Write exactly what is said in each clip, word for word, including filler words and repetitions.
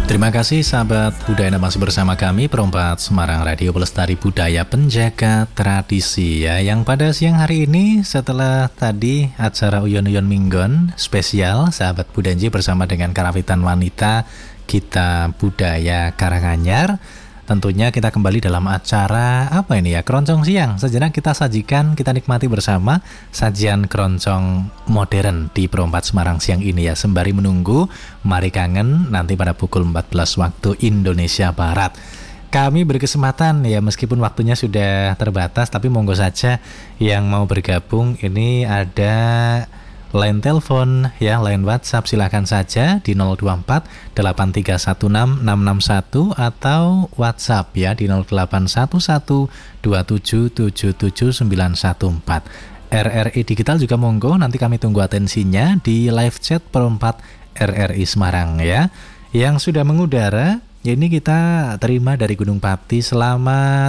Terima kasih sahabat Budaya masih bersama kami Perompat Semarang Radio Pelestari Budaya Penjaga Tradisi ya. Yang pada siang hari ini setelah tadi acara Uyon-Uyon Minggon spesial sahabat Budaya bersama dengan Karawitan Wanita Kita Budaya Karanganyar. Tentunya kita kembali dalam acara apa ini ya, Keroncong Siang. Sejenak kita sajikan, kita nikmati bersama sajian keroncong modern di Perompat Semarang siang ini ya. Sembari menunggu Mari Kangen nanti pada pukul empat belas waktu Indonesia Barat. Kami berkesempatan ya, meskipun waktunya sudah terbatas, tapi monggo saja yang mau bergabung. Ini ada line telepon ya, line WhatsApp silakan saja di nol dua empat delapan tiga satu enam enam enam satu atau WhatsApp ya di nol delapan satu satu dua tujuh tujuh tujuh sembilan satu empat. R R I Digital juga monggo, nanti kami tunggu atensinya di live chat Perompat R R I Semarang ya. Yang sudah mengudara, ini kita terima dari Gunung Pati. Selamat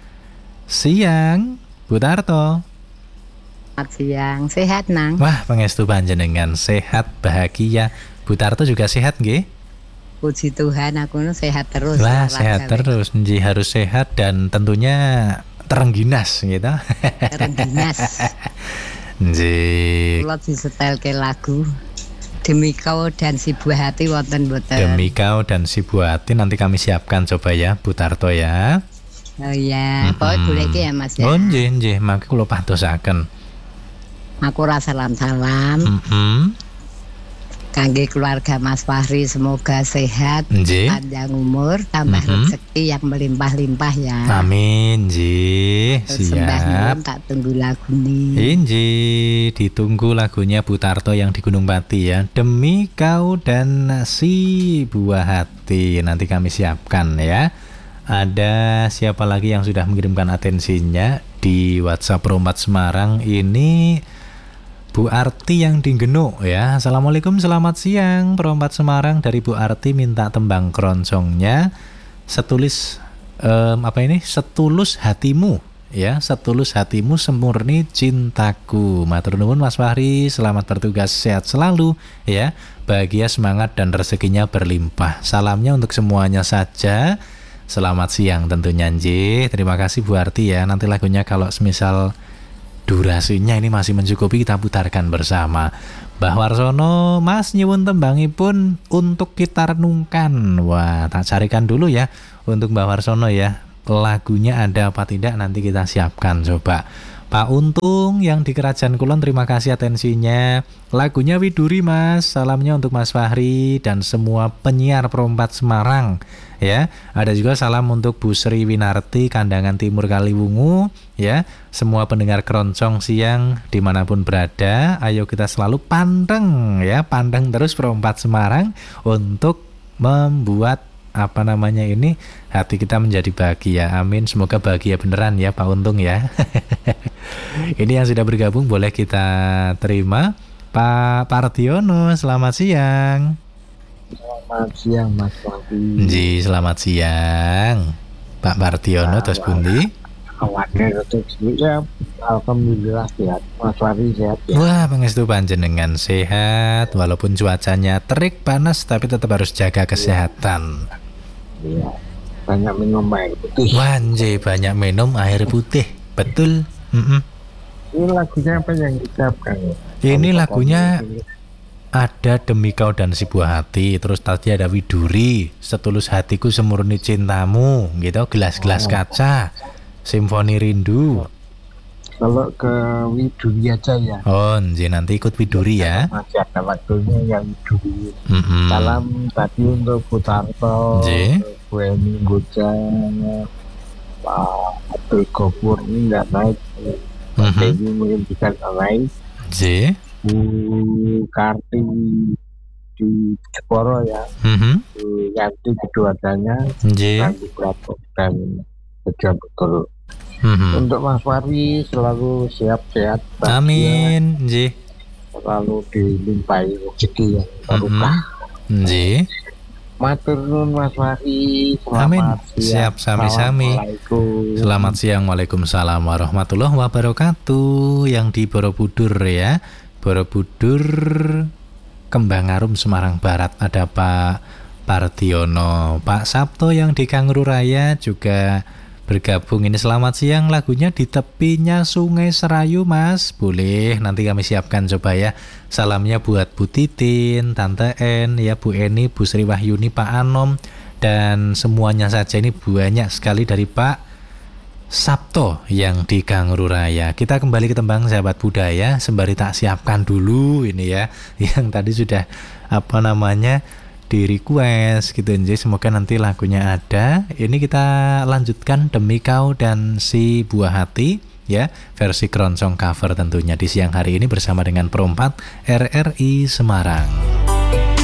siang Bu Tarto. Selamat siang, sehat nang? Wah, pangestu panjenengan sehat bahagia. Bu Tarto juga sehat nggih? Puji Tuhan, aku nu sehat terus. Wah, sehat terus. Nji harus sehat dan tentunya terengginas gitu. Terengginas. Nji. Kula disetelke lagu Demi Kau dan Si Buah Hati wonten mboten? Demi Kau dan Si Buah Hati nanti kami siapkan coba ya Bu Tarto ya. Oh iya, mm-hmm. Pokoknya goleki ya Mas ya. Oh nggih nggih, mangke kula pantosaken. Aku rasa salam-salam mm-hmm. kangge keluarga Mas Fahri, semoga sehat, Nji. panjang umur, tambah mm-hmm. rezeki yang melimpah-limpah ya. Amin, Nji. Siap. Tak tunggu lagu nih. Nji, ditunggu lagunya Bu Tarto yang di Gunung Pati ya. Demi Kau dan Si Buah Hati nanti kami siapkan ya. Ada siapa lagi yang sudah mengirimkan atensinya di WhatsApp Perompat Semarang ini? Bu Arti yang di Genuk ya. Assalamualaikum, selamat siang Perompat Semarang. Dari Bu Arti minta tembang keroncongnya Setulis um, apa ini? Setulus hatimu ya. Setulus hatimu semurni cintaku. Matur nuwun Mas Fahri, selamat bertugas, sehat selalu ya. Bahagia, semangat dan rezekinya berlimpah. Salamnya untuk semuanya saja. Selamat siang tentunya Nji. Terima kasih Bu Arti ya. Nanti lagunya kalau semisal durasinya ini masih mencukupi kita putarkan bersama. Mbah Warsono, Mas nyuwun tembangipun untuk kita renungkan. Wah, tak carikan dulu ya untuk Mbah Warsono ya. Lagunya ada apa tidak nanti kita siapkan coba. Pak Untung yang di Kerajaan Kulon, terima kasih atensinya. Lagunya Widuri Mas, salamnya untuk Mas Fahri dan semua penyiar Perompat Semarang ya. Ada juga salam untuk Bu Sri Winarti, Kandangan Timur Kaliwungu ya. Semua pendengar keroncong siang dimanapun berada, ayo kita selalu pandang ya, pandang terus Perompat Semarang untuk membuat apa namanya ini, hati kita menjadi bahagia. Amin, semoga bahagia beneran ya Pak Untung ya. Ini yang sudah bergabung boleh kita terima. Pak Partiono, selamat siang. Selamat siang Mas Wadi. Ji, selamat siang Pak Partiono. Nah, terus pundi? Awalnya itu ya, alhamdulillah sehat. Mas Wadi sehat ya. Wah, pangestu panjenengan sehat walaupun cuacanya terik panas, tapi tetap harus jaga kesehatan. Iya, banyak minum air putih. Wah, Nji, banyak minum air putih. Betul. Mm-mm. Ini lagunya apa yang disiapkan? Ini lagunya ada Demi Kau dan Si Buah Hati. Terus tadi ada Widuri, Setulus Hatiku Semurni Cintamu gitu, Gelas-gelas Kaca, Simfoni Rindu. Kalau ke Widuri aja ya. Oh, Nji, nanti ikut Widuri ya. Masih ada waktunya yang Widuri. Mm-hmm. Salam tadi untuk Bu Tarto, Bu Eni Gojang, Pak Abdul Gopur ini nggak naik. Pak Dewi mm-hmm. mungkin bisa naik. Nji. Bu Karti di Jeporo ya. Mm-hmm. Bu Yanti keduanya. Nji. Dan kerja betul. Mm-hmm. Untuk Mas Fahri selalu sehat-sehat. Amin, Nji. Selalu dilimpahi rezeki yang barokah. Nji. Matur nuwun Mas Fahri. Amin. Siap, sami-sami. Selamat siang. Waalaikumsalam warahmatullahi wabarakatuh. Yang di Borobudur ya. Borobudur Kembangarum Semarang Barat ada Pak Partiono. Pak Sabto yang di Kanguru Raya juga bergabung. Ini selamat siang, lagunya Di Tepinya Sungai Serayu Mas. Boleh, nanti kami siapkan coba ya. Salamnya buat Bu Titin, Tante En, ya Bu Eni, Bu Sri Wahyuni, Pak Anom, dan semuanya saja. Ini banyak sekali dari Pak Sabto yang di Kanguru Raya. Kita kembali ke tembang sahabat budaya, sembari tak siapkan dulu ini ya, yang tadi sudah apa namanya di request gitu. Jadi semoga nanti lagunya ada. Ini kita lanjutkan Demi Kau dan Si Buah Hati ya, versi keroncong cover tentunya di siang hari ini bersama dengan Perompat R R I Semarang.